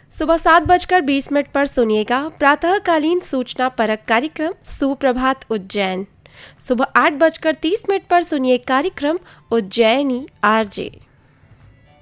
सुबह 7:20 पर सुनिएगा प्रातःकालीन सूचना परक कार्यक्रम सुप्रभात उज्जैन। सुबह 8:30 पर सुनिए कार्यक्रम उज्जैनी आरजे।